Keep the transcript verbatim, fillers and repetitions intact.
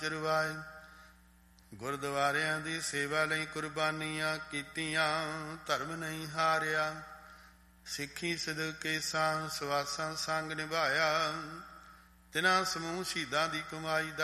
ਜਰਵਾਏ। ਗੁਰਦੁਆਰਿਆਂ ਦੀ ਸੇਵਾ ਲਈ ਕੁਰਬਾਨੀਆਂ ਕੀਤੀਆਂ, ਧਰਮ ਨਹੀਂ ਹਾਰਿਆ। ਸਿੱਖੀ ਸਦਕੇ ਸਾਂ ਸਵਾਸਾਂ ਸੰਗ ਨਿਭਾਇਆ, ਤਿਨਾਂ ਸਮੂਹ ਸ਼ਹੀਦਾਂ ਦੀ ਕਮਾਈ ਦਾ